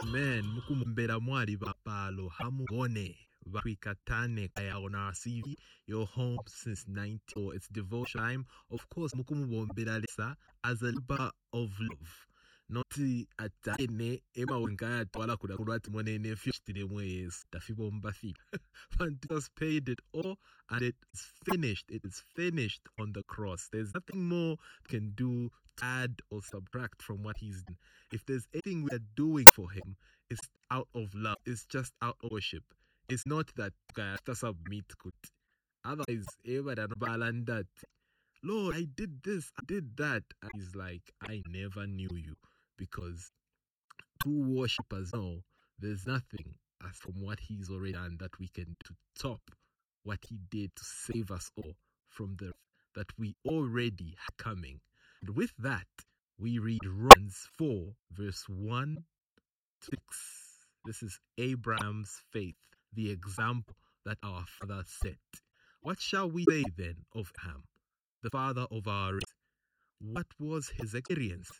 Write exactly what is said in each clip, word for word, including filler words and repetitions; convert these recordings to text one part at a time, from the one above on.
Amen. Mukumbera mwari bapalo hamubone. Bakatane kaya on our C V, your home since ninety, or it's devotion time. Of course, mukumubombera lesa as a labor of love. Noti atane ema wengaya twala kuda kurwati mwenene fishitire mwezi tafibo mbafi. Jesus paid it all and it is finished. It is finished on the cross. There's nothing more can do to add or subtract from what he's done. If there's anything we are doing for him, it's out of love. It's just out of worship. It's not that to submit good. Otherwise, everyone that Lord, I did this, I did that. And he's like, I never knew you. Because true worshippers know there's nothing as from what he's already done that we can do to top what he did to save us all from the that we already had coming. And with that, we read Romans four, verse one to six. This is Abraham's faith, the example that our father set. What shall we say then of Abraham, the father of our race? What was his experience?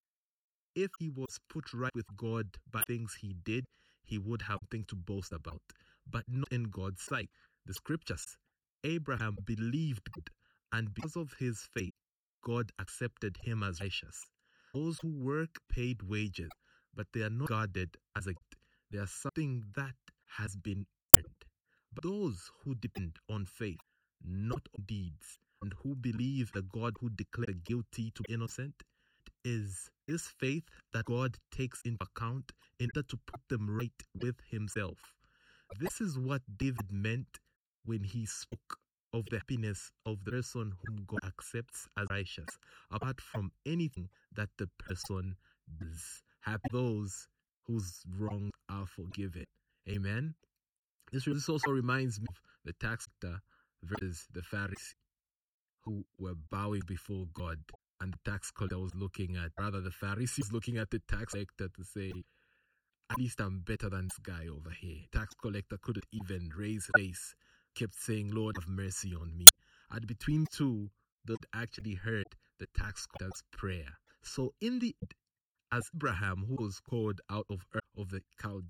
If he was put right with God by things he did, he would have something to boast about, but not in God's sight. The scriptures, Abraham believed God, and because of his faith, God accepted him as righteous. Those who work paid wages, but they are not regarded as a gift. They are something that has been earned. But those who depend on faith, not on deeds, and who believe the God who declared guilty to be innocent, is this faith that God takes into account in order to put them right with himself. This is what David meant when he spoke of the happiness of the person whom God accepts as righteous, apart from anything that the person does. Happy those whose wrongs are forgiven. Amen. This also reminds me of the tax collector versus the Pharisee, who were bowing before God. And the tax collector was looking at, rather the Pharisee was looking at the tax collector to say, at least I'm better than this guy over here. Tax collector couldn't even raise his face, kept saying, Lord, have mercy on me. And between two, they actually heard the tax collector's prayer. So in the as Abraham, who was called out of Ur of the Chaldeans,